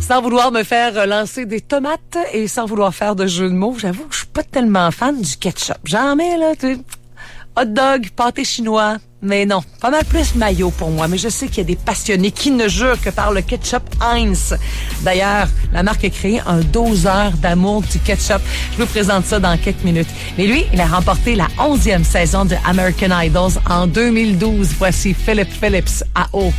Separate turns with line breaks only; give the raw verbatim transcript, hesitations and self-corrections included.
Sans vouloir me faire lancer des tomates et sans vouloir faire de jeu de mots, j'avoue que je suis pas tellement fan du ketchup. J'en mets, là, tu sais, hot dog, pâté chinois. Mais non, pas mal plus mayo pour moi. Mais je sais qu'il y a des passionnés qui ne jurent que par le ketchup Heinz. D'ailleurs, la marque a créé un doseur d'amour du ketchup. Je vous présente ça dans quelques minutes. Mais lui, il a remporté la onzième saison de American Idols en deux mille douze. Voici Philip Phillips à eau.